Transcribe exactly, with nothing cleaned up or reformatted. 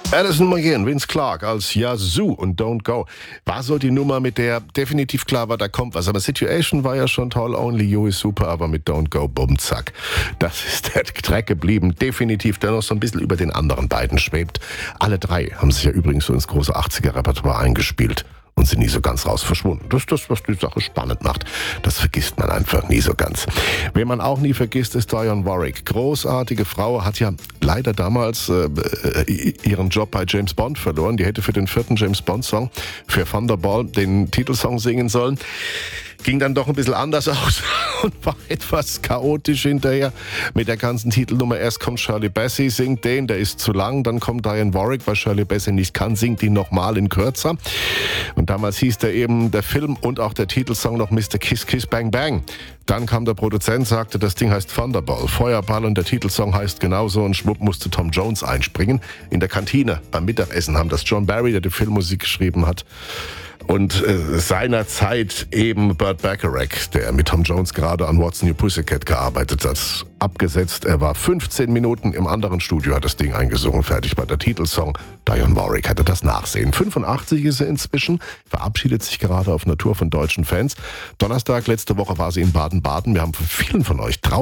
Addison McGinn, Vince Clarke als Yazoo und Don't Go. War so die Nummer, mit der definitiv klar war, da kommt was. Aber Situation war ja schon toll, Only You ist super, aber mit Don't Go, bumm, zack. Das ist der Track geblieben. Definitiv, der noch so ein bisschen über den anderen beiden schwebt. Alle drei haben sich ja übrigens so ins große achtziger-Repertoire eingespielt und sind nie so ganz raus verschwunden. Das ist das, was die Sache spannend macht. Das vergisst man einfach nie so ganz. Wen man auch nie vergisst, ist Dionne Warwick. Großartige Frau, hat ja leider damals äh, ihren Job bei James Bond verloren. Die hätte für den vierten James Bond-Song, für Thunderball, den Titelsong singen sollen. Ging dann doch ein bisschen anders aus und war etwas chaotisch hinterher mit der ganzen Titelnummer. Erst kommt Shirley Bassey, singt den, der ist zu lang. Dann kommt Dionne Warwick, weil Shirley Bassey nicht kann, singt ihn nochmal in kürzer. Und damals hieß der eben der Film und auch der Titelsong noch Mister Kiss Kiss Bang Bang. Dann kam der Produzent, sagte, das Ding heißt Thunderball, Feuerball, und der Titelsong heißt genauso, und schwupp musste Tom Jones einspringen. In der Kantine beim Mittagessen haben das John Barry, der die Filmmusik geschrieben hat, und äh, seinerzeit eben Burt Bacharach, der mit Tom Jones gerade an What's New Pussycat gearbeitet hat, abgesetzt. Er war fünfzehn Minuten im anderen Studio, hat das Ding eingesungen, fertig bei der Titelsong. Dionne Warwick hatte das Nachsehen. fünfundachtzig ist er inzwischen, verabschiedet sich gerade auf einer Tour von deutschen Fans. Donnerstag letzte Woche war sie in Baden-Baden. Wir haben von vielen von euch Traum